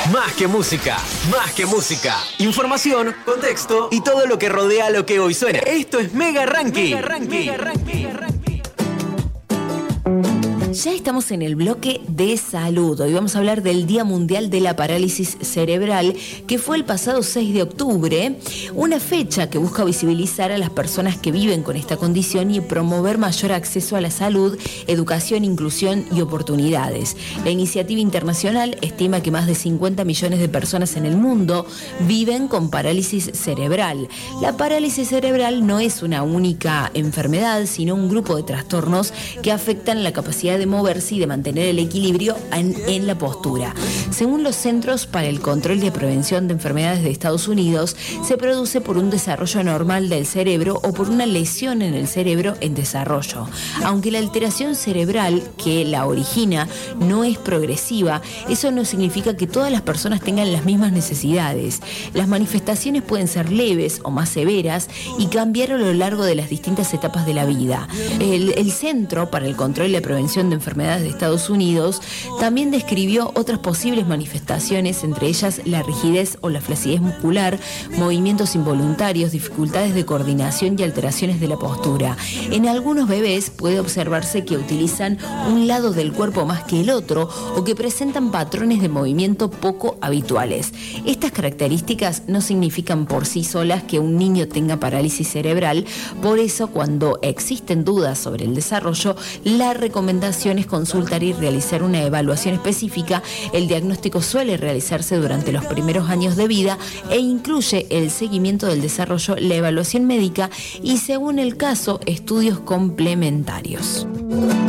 Más que música, más que música. Información, contexto y todo lo que rodea lo que hoy suena. Esto es Mega Ranking. Ya estamos en el bloque de salud. Hoy vamos a hablar del Día Mundial de la Parálisis Cerebral, que fue el pasado 6 de octubre, una fecha que busca visibilizar a las personas que viven con esta condición y promover mayor acceso a la salud, educación, inclusión y oportunidades. La iniciativa internacional estima que más de 50 millones de personas en el mundo viven con parálisis cerebral. La parálisis cerebral no es una única enfermedad, sino un grupo de trastornos que afectan la capacidad de moverse y de mantener el equilibrio en la postura. Según los Centros para el Control y Prevención de Enfermedades de Estados Unidos, se produce por un desarrollo normal del cerebro o por una lesión en el cerebro en desarrollo. Aunque la alteración cerebral que la origina no es progresiva, eso no significa que todas las personas tengan las mismas necesidades. Las manifestaciones pueden ser leves o más severas y cambiar a lo largo de las distintas etapas de la vida. El Centro para el Control y la Prevención de Enfermedades de Estados Unidos también describió otras posibles manifestaciones, entre ellas la rigidez o la flacidez muscular, movimientos involuntarios, dificultades de coordinación y alteraciones de la postura. En algunos bebés puede observarse que utilizan un lado del cuerpo más que el otro o que presentan patrones de movimiento poco habituales. Estas características no significan por sí solas que un niño tenga parálisis cerebral, por eso cuando existen dudas sobre el desarrollo, la recomendación es consultar y realizar una evaluación específica. El diagnóstico suele realizarse durante los primeros años de vida e incluye el seguimiento del desarrollo, la evaluación médica y, según el caso, estudios complementarios.